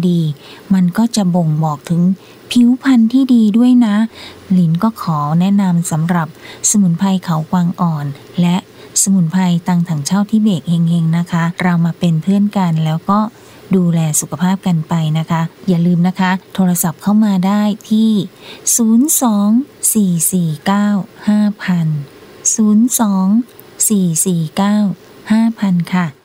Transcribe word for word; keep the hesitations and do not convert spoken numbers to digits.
ดีมันก็จะบ่งบอกถึงผิวพรรณที่ดีด้วยนะหลินก็ขอแนะนำสำหรับสมุนไพรเขากวางอ่อนและสมุนไพรตังถังเช่าที่เบกเฮงๆนะคะเรามาเป็นเพื่อนกันแล้วก็ดูแลสุขภาพกันไปนะคะอย่าลืมนะคะโทรศัพท์เข้ามาได้ที่ศูนย์ สอง สี่ สี่ เก้า ห้า ศูนย์ สอง สี่ สี่ เก้า ห้า ค่ะ